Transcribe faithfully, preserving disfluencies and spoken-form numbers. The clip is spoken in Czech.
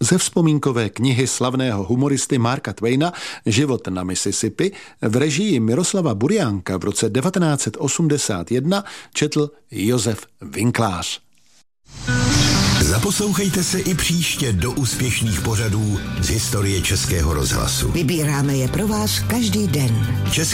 ze vzpomínkové knihy slavného humoristy Marka Twaina Život na Mississippi v režii Miroslava Buriánka v roce devatenáct set osmdesát jedna četl Josef Vinklář. Zaposlouchejte se i příště do úspěšných pořadů z historie Českého rozhlasu. Vybíráme je pro vás každý den. Český